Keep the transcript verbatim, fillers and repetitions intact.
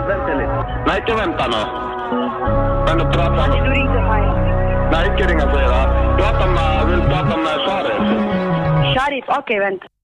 vänta lite. Nej, inte vänta nu. Men du pratar om... Du ringde mig. Nej, inte ringa flera. Prata med, vill prata med Sharif. Sharif, okej, okay, vänta.